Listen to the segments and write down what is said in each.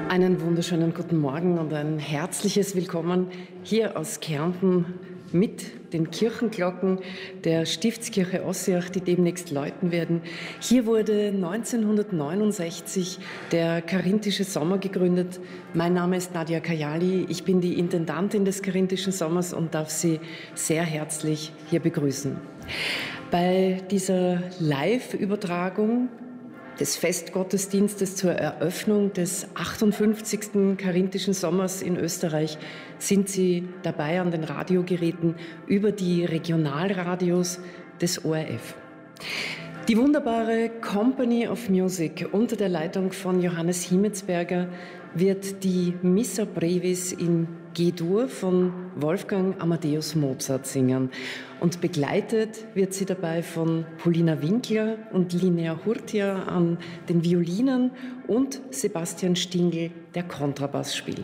Einen wunderschönen guten Morgen und ein herzliches Willkommen hier aus Kärnten mit den Kirchenglocken der Stiftskirche Ossiach, die demnächst läuten werden. Hier wurde 1969 der Karinthische Sommer gegründet. Mein Name ist Nadia Kajali, ich bin die Intendantin des Karinthischen Sommers und darf Sie sehr herzlich hier begrüßen. Bei dieser Live-Übertragung des Festgottesdienstes zur Eröffnung des 58. Karinthischen Sommers in Österreich sind Sie dabei an den Radiogeräten über die Regionalradios des ORF. Die wunderbare Company of Music unter der Leitung von Johannes Himmetsberger wird die Missa Brevis in G-Dur von Wolfgang Amadeus Mozart singen. Und begleitet wird sie dabei von Polina Winkler und Linnea Hurtia an den Violinen und Sebastian Stingl, der Kontrabass spielt.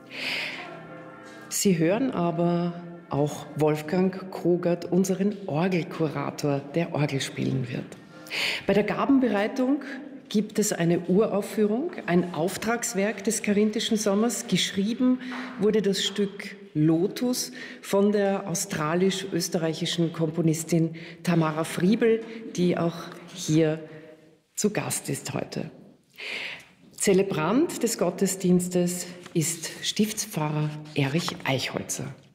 Sie hören aber auch Wolfgang Krogert, unseren Orgelkurator, der Orgel spielen wird. Bei der Gabenbereitung gibt es eine Uraufführung, ein Auftragswerk des Karinthischen Sommers. Geschrieben wurde das Stück Lotus von der australisch-österreichischen Komponistin Tamara Friebel, die auch hier zu Gast ist heute. Zelebrant des Gottesdienstes ist Stiftspfarrer Erich Eichholzer.